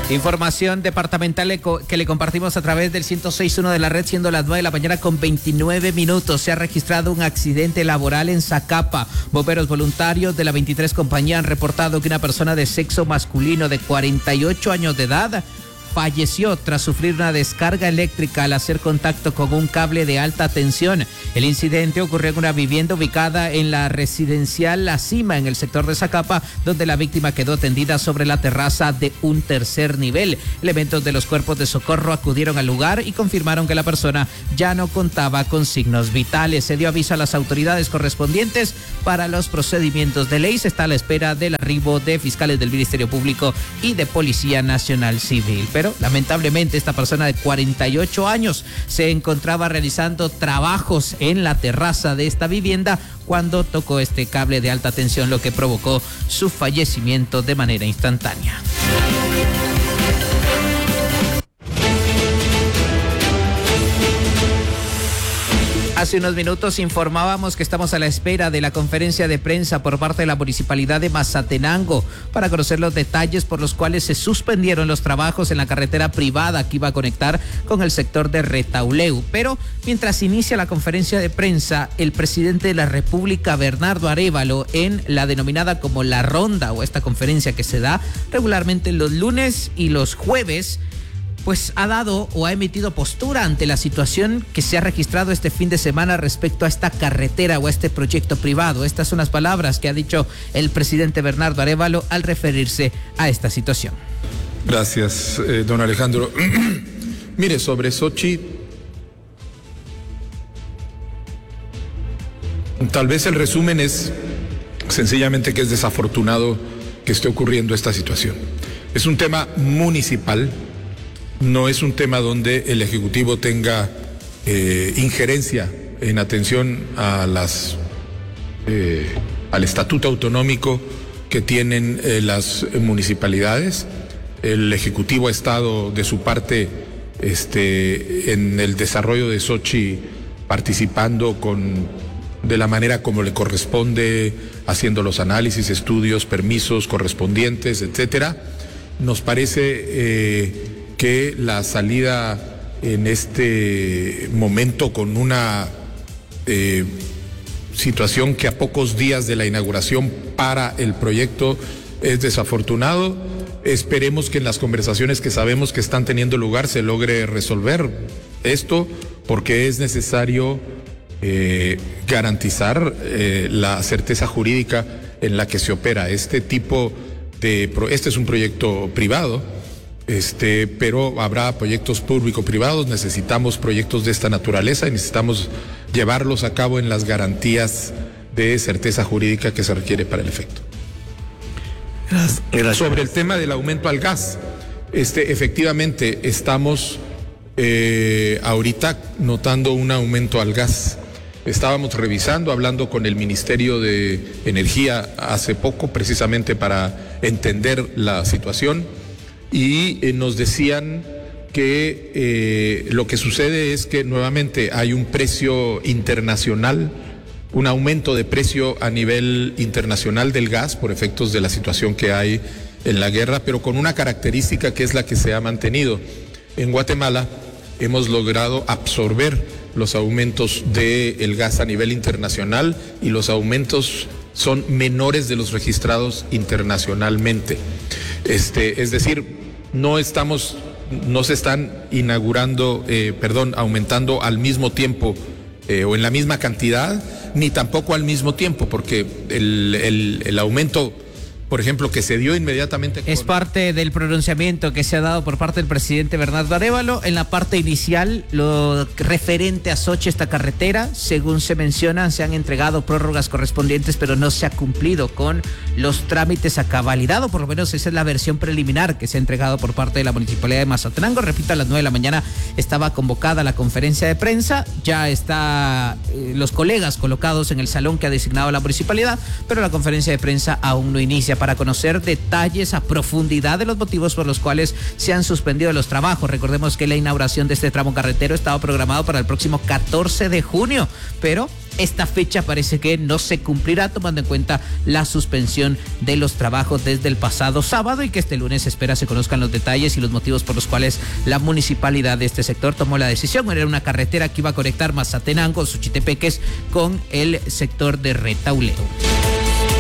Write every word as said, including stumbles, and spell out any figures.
Información departamental que le compartimos a través del ciento seis punto uno de la red, siendo las nueve de la mañana con veintinueve minutos. Se ha registrado un accidente laboral en Zacapa. Bomberos voluntarios de la veintitrés compañía han reportado que una persona de sexo masculino de cuarenta y ocho años de edad falleció tras sufrir una descarga eléctrica al hacer contacto con un cable de alta tensión. El incidente ocurrió en una vivienda ubicada en la residencial La Cima, en el sector de Zacapa, donde la víctima quedó tendida sobre la terraza de un tercer nivel. Elementos de los cuerpos de socorro acudieron al lugar y confirmaron que la persona ya no contaba con signos vitales. Se dio aviso a las autoridades correspondientes para los procedimientos de ley. Se está a la espera del arribo de fiscales del Ministerio Público y de Policía Nacional Civil. Pero lamentablemente esta persona de cuarenta y ocho años se encontraba realizando trabajos en la terraza de esta vivienda cuando tocó este cable de alta tensión, lo que provocó su fallecimiento de manera instantánea. Hace unos minutos informábamos que estamos a la espera de la conferencia de prensa por parte de la Municipalidad de Mazatenango para conocer los detalles por los cuales se suspendieron los trabajos en la carretera privada que iba a conectar con el sector de Retauleu. Pero mientras inicia la conferencia de prensa, el presidente de la República, Bernardo Arévalo, en la denominada como la ronda o esta conferencia que se da regularmente los lunes y los jueves, pues ha dado o ha emitido postura ante la situación que se ha registrado este fin de semana respecto a esta carretera o a este proyecto privado. Estas son las palabras que ha dicho el presidente Bernardo Arévalo al referirse a esta situación. Gracias, eh, don Alejandro. Mire, sobre Sochi, tal vez el resumen es sencillamente que es desafortunado que esté ocurriendo esta situación. Es un tema municipal. No es un tema donde el Ejecutivo tenga eh, injerencia en atención a las eh, al estatuto autonómico que tienen eh, las municipalidades. El Ejecutivo ha estado de su parte este, en el desarrollo de Sochi, participando con de la manera como le corresponde, haciendo los análisis, estudios, permisos correspondientes, etcétera. Nos parece eh, que la salida en este momento con una eh, situación que a pocos días de la inauguración para el proyecto es desafortunado. Esperemos que en las conversaciones que sabemos que están teniendo lugar se logre resolver esto, porque es necesario eh, garantizar eh, la certeza jurídica en la que se opera este tipo de... Este es un proyecto privado. Este, pero habrá proyectos público-privados, necesitamos proyectos de esta naturaleza y necesitamos llevarlos a cabo en las garantías de certeza jurídica que se requiere para el efecto. Gracias. Gracias. Sobre el tema del aumento al gas, este, efectivamente estamos eh, ahorita notando un aumento al gas. Estábamos revisando, hablando con el Ministerio de Energía hace poco, precisamente para entender la situación. Y eh, nos decían que eh, lo que sucede es que nuevamente hay un precio internacional, un aumento de precio a nivel internacional del gas por efectos de la situación que hay en la guerra, pero con una característica que es la que se ha mantenido. En Guatemala hemos logrado absorber los aumentos del gas a nivel internacional y los aumentos son menores de los registrados internacionalmente. Este, es decir, no estamos, no se están inaugurando, eh, perdón, aumentando al mismo tiempo eh, o en la misma cantidad, ni tampoco al mismo tiempo, porque el, el, el aumento, por ejemplo, que se dio inmediatamente... Es con... parte del pronunciamiento que se ha dado por parte del presidente Bernardo Arévalo. En la parte inicial, lo referente a Sochi, esta carretera, según se menciona, se han entregado prórrogas correspondientes, pero no se ha cumplido con los trámites a cabalidad, o por lo menos esa es la versión preliminar que se ha entregado por parte de la Municipalidad de Mazatenango. Repito, a las nueve de la mañana estaba convocada la conferencia de prensa, ya está eh, los colegas colocados en el salón que ha designado la Municipalidad, pero la conferencia de prensa aún no inicia noticia para conocer detalles a profundidad de los motivos por los cuales se han suspendido los trabajos. Recordemos que la inauguración de este tramo carretero estaba programado para el próximo catorce de junio, pero esta fecha parece que no se cumplirá, tomando en cuenta la suspensión de los trabajos desde el pasado sábado, y que este lunes se espera se conozcan los detalles y los motivos por los cuales la municipalidad de este sector tomó la decisión. Era una carretera que iba a conectar Mazatenango, Suchitepeques, con el sector de Retauleo.